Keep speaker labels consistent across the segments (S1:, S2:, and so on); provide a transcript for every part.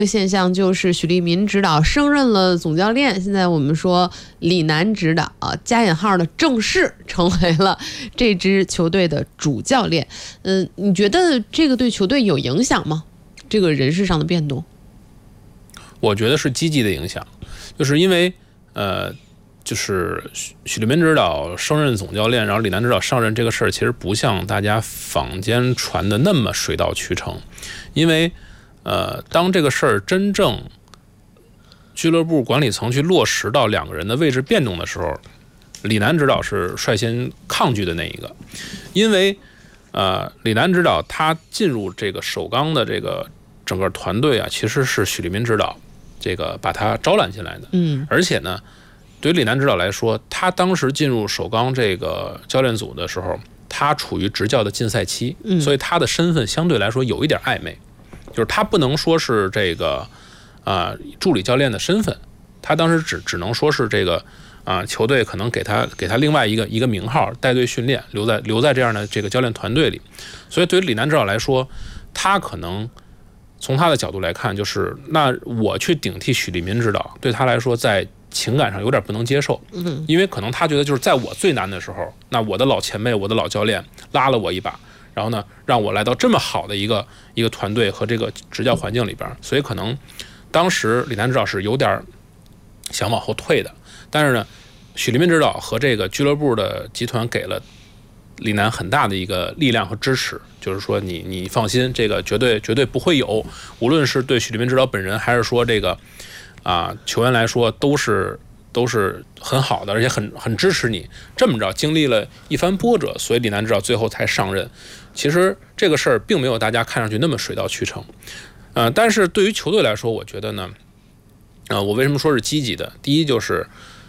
S1: 这个现象就是许利民指导升任了总教练，现在我们说李楠指导加引号的正式成为了这支球队的主教练。你觉得这个对球队有影响吗？这个人事上的变动？
S2: 我觉得是积极的影响，就是因为就是许利民指导升任总教练，然后李楠指导上任这个事儿，其实不像大家坊间传的那么水到渠成，因为当这个事儿真正俱乐部管理层去落实到两个人的位置变动的时候，李楠指导是率先抗拒的那一个，因为李楠指导他进入这个首钢的这个整个团队啊，其实是许利民指导这个把他招揽进来的，而且呢，对于李楠指导来说，他当时进入首钢这个教练组的时候，他处于执教的禁赛期，所以他的身份相对来说有一点暧昧。就是他不能说是这个助理教练的身份，他当时只能说是这个球队可能给他另外一个名号，带队训练，留在这样的这个教练团队里。所以对于李楠指导来说，他可能从他的角度来看，就是那我去顶替许利民指导，对他来说在情感上有点不能接受，因为可能他觉得就是在我最难的时候，那我的老前辈，我的老教练拉了我一把。然后呢，让我来到这么好的一个团队和这个执教环境里边，所以可能当时李楠指导是有点想往后退的。但是呢，许利民指导和这个俱乐部的集团给了李楠很大的一个力量和支持，就是说你放心，这个绝对不会有，无论是对许利民指导本人，还是说这个球员来说，都是很好的，而且很支持你。这么着经历了一番波折，所以李楠指导最后才上任。其实这个事儿并没有大家看上去那么水到渠成，但是对于球队来说，我觉得呢，我为什么说是积极的？第一就是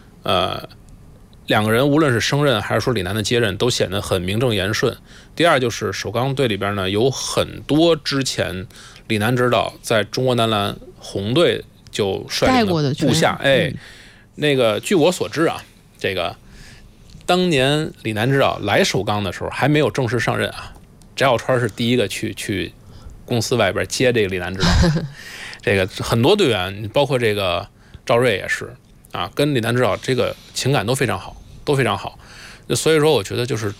S2: 两个人无论是升任还是说李楠的接任，都显得很名正言顺。第二就是首钢队里边呢，有很多之前李楠指导在中国男篮红队就率领的部下，那个据我所知啊，这个当年李楠指导来首钢的时候还没有正式上任啊，翟小川是第一个去公司外边接这个李楠指导这个很多队员，包括这个赵睿也是啊，跟李楠指导这个情感都非常好，所以说我觉得就是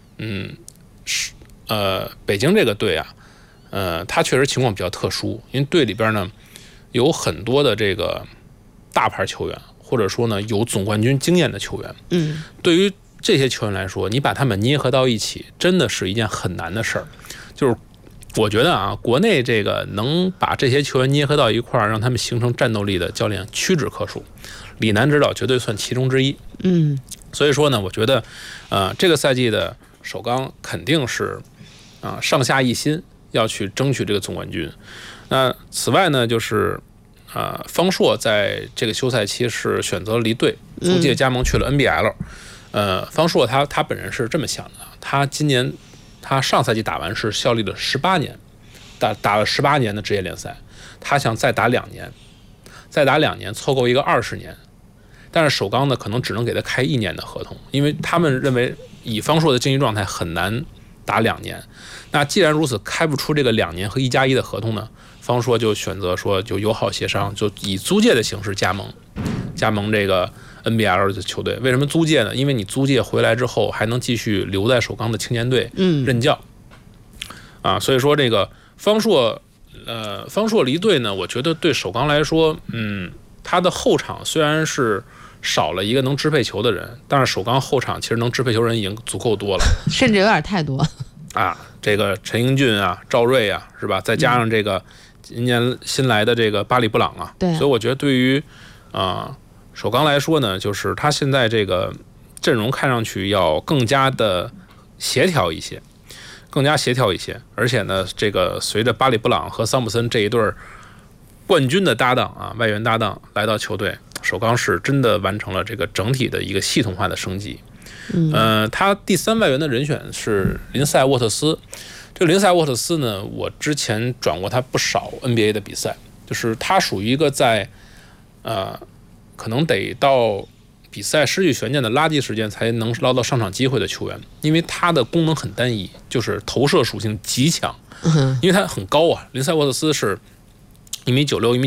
S2: 北京这个队啊，他确实情况比较特殊，因为队里边呢有很多的这个大牌球员，或者说呢有总冠军经验的球员，对于这些球员来说，你把他们捏合到一起，真的是一件很难的事儿。就是我觉得啊，国内这个能把这些球员捏合到一块儿，让他们形成战斗力的教练屈指可数，李楠指导绝对算其中之一。所以说呢，我觉得这个赛季的首钢肯定是上下一心要去争取这个总冠军。那此外呢，就是方硕在这个休赛期是选择离队，租借加盟去了 NBL。方硕他本人是这么想的，他上赛季打完是效力了18年，打了18年的职业联赛，他想再打2年，凑够一个20年。但是首钢呢，可能只能给他开1年的合同，因为他们认为以方硕的竞技状态很难打2年。那既然如此，开不出这个2年和1+1的合同呢，方硕就选择说就友好协商，就以租借的形式加盟这个 NBL 的球队。为什么租借呢？因为你租借回来之后还能继续留在首钢的青年队任教所以说这个方硕离队呢，我觉得对首钢来说，他的后场虽然是少了一个能支配球的人，但是首钢后场其实能支配球人已经足够多了，
S1: 甚至有点太多
S2: 这个陈英俊啊、赵睿啊，是吧？再加上这个今年新来的这个巴里布朗啊，所以我觉得对于首钢来说呢，就是他现在这个阵容看上去要更加的协调一些，而且呢，这个随着巴里布朗和桑普森这一对冠军的搭档外援搭档来到球队，首钢是真的完成了这个整体的一个系统化的升级。他第3外援的人选是林赛沃特斯。这个林赛沃特斯呢，我之前转过他不少 NBA 的比赛，就是他属于一个在可能得到比赛失去悬念的垃圾时间才能捞到上场机会的球员，因为他的功能很单一，就是投射属性极强，因为他很高啊。林赛沃特斯是1.96米、1.97米